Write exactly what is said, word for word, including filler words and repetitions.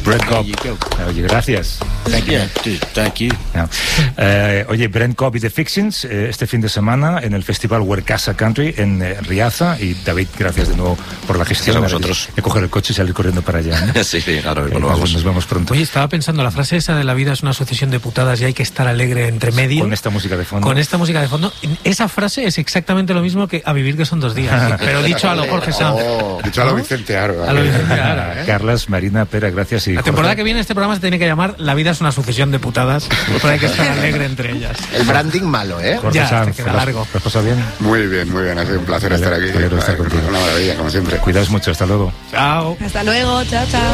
Brent Cobb. Oye, gracias. Thank you. Thank you. No. Eh, oye, Brent Cobb y The Fictions eh, este fin de semana en el festival Huercasa Country en eh, Riaza. Y David, gracias de nuevo por la gestión. Gracias a vosotros. De coger el coche y salir corriendo para allá, ¿no? Sí, sí, claro, eh, pues lo nos, vamos. nos vemos pronto. Oye, estaba pensando, la frase esa de la vida es una sucesión de putadas y hay que estar alegre entre medio. Con esta música de fondo. Con esta música de fondo. Esa frase es exactamente lo mismo que a vivir que son dos días. Pero dicho a lo Jorge Sanz. Oh, dicho a lo Vicente Aro. A lo Vicente Aro, ¿eh? Carlas, Marina, Pera, gracias. Y la Jorge. temporada que viene este programa se tiene que llamar La vida es una sucesión de putadas, pero hay que estar alegre entre ellas. El branding malo, ¿eh? Jorge Ya, Sanz, te queda ¿lo has- largo. ¿lo has pasado bien? Muy bien, muy bien. Ha sido un placer Vale, estar aquí. me alegro de estar contigo. Una maravilla, como siempre. Cuidaos mucho, hasta luego. Chao. Hasta luego, chao, chao.